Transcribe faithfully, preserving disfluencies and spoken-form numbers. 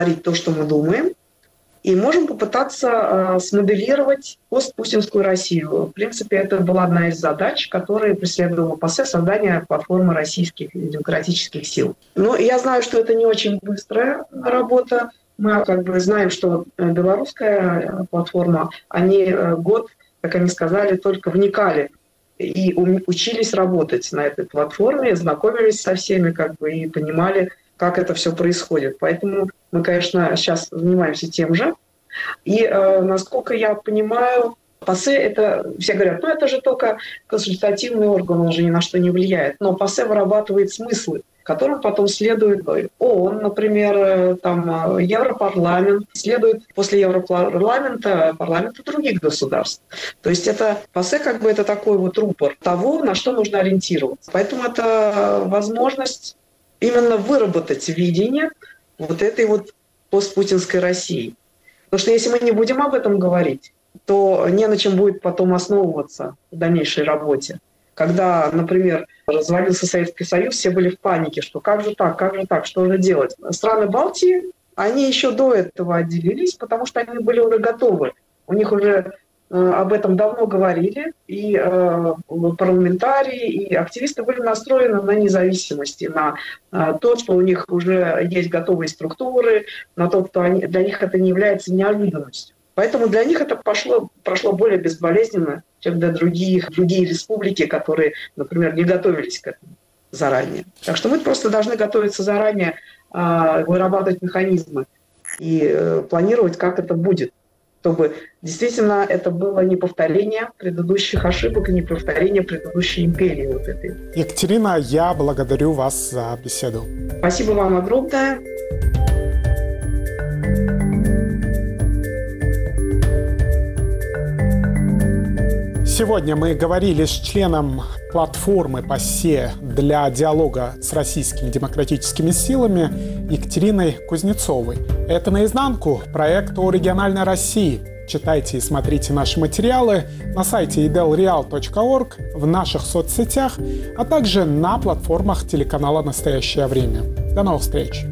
говорить то, что мы думаем, и можем попытаться э, смоделировать постпутинскую Россию. В принципе, это была одна из задач, которые преследовала ПАСЕ — создание платформы российских демократических сил. Но я знаю, что это не очень быстрая работа. Мы как бы знаем, что белорусская платформа, они год, как они сказали, только вникали и учились работать на этой платформе, знакомились со всеми как бы, и понимали, как это все происходит. Поэтому мы, конечно, сейчас занимаемся тем же. И, э, насколько я понимаю, ПАСЕ — это, все говорят, ну это же только консультативный орган, он же ни на что не влияет. Но ПАСЕ вырабатывает смыслы, которым потом следует ООН, например, там, Европарламент, следует после Европарламента парламенты других государств. То есть это ПАСЕ как бы это такой вот рупор того, на что нужно ориентироваться. Поэтому это возможность именно выработать видение вот этой вот постпутинской России. Потому что если мы не будем об этом говорить, то не на чем будет потом основываться в дальнейшей работе. Когда, например, развалился Советский Союз, все были в панике, что как же так, как же так, что же делать. Страны Балтии, они еще до этого отделились, потому что они были уже готовы. У них уже об этом давно говорили, и э, парламентарии, и активисты были настроены на независимость, на э, то, что у них уже есть готовые структуры, на то, что они, для них это не является неожиданностью. Поэтому для них это пошло, прошло более безболезненно, чем для других, другие республики, которые, например, не готовились к этому заранее. Так что мы просто должны готовиться заранее, э, вырабатывать механизмы и э, планировать, как это будет, чтобы действительно это было не повторение предыдущих ошибок и не повторение предыдущей империи вот этой. Екатерина, я благодарю вас за беседу. Спасибо вам огромное. Сегодня мы говорили с членом платформы ПАСЕ для диалога с российскими демократическими силами Екатериной Кузнецовой. Это «Наизнанку» — проект о региональной России. Читайте и смотрите наши материалы на сайте идел реал точка орг, в наших соцсетях, а также на платформах телеканала «Настоящее время». До новых встреч!